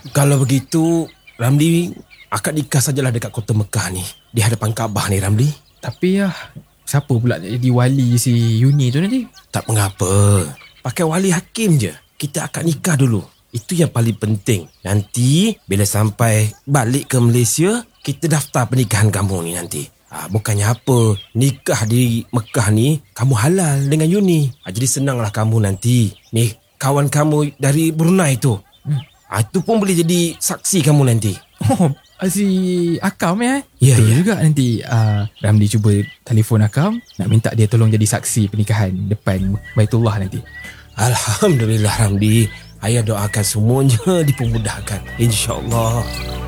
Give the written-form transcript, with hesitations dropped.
Kalau begitu, Ramli, akad nikah sajalah dekat kota Mekah ni, di hadapan Kaabah ni, Ramli. Tapi siapa pula jadi wali si Yuni tu nanti? Tak mengapa, pakai wali hakim je. Kita akad nikah dulu. Itu yang paling penting. Nanti bila sampai balik ke Malaysia, kita daftar pernikahan kamu ni nanti. Bukannya apa, nikah di Mekah ni kamu halal dengan Yuni. Jadi senanglah kamu nanti. Ni kawan kamu dari Brunei tu. Itu pun boleh jadi saksi kamu nanti. Oh, si Akam Ya, Betul ya. juga nanti Ramli cuba telefon Akam, nak minta dia tolong jadi saksi pernikahan depan Baitullah nanti. Alhamdulillah, Ramli. Ayah doakan semuanya dipermudahkan, InsyaAllah.